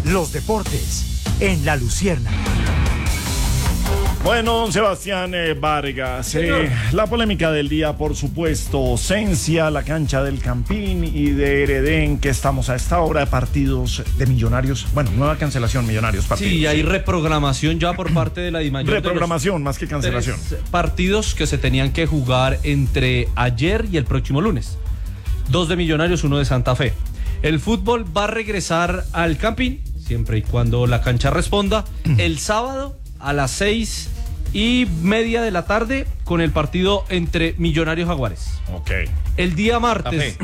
los deportes en La Luciérnaga. Bueno, don Sebastián Vargas, la polémica del día, por supuesto, Sencia, la cancha del Campín y de Heredén, que estamos a esta hora de partidos de Millonarios, bueno, nueva cancelación, Millonarios partidos. Sí, hay reprogramación ya por parte de la DIMAYOR. Reprogramación, más que cancelación. 3 partidos que se tenían que jugar entre ayer y el próximo lunes. 2 de Millonarios, 1 de Santa Fe. El fútbol va a regresar al Campín, siempre y cuando la cancha responda, el sábado a las 6:30 de la tarde con el partido entre Millonarios Jaguares. Ok. El día martes